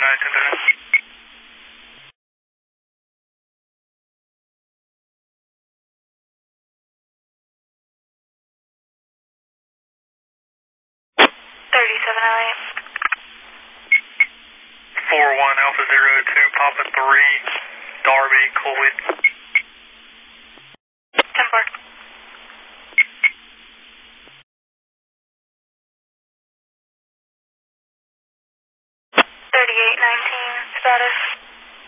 37 LA. 41 Alpha 02, Papa 3, Darby, Cloyd. 10-4. 3819, status.